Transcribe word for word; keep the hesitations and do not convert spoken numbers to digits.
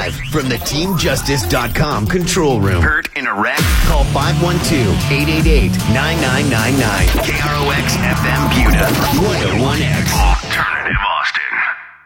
live from the team justice dot com control room. Hurt in a wreck? Call five one two, eight eight eight, nine nine nine nine. K R O X F M Butte.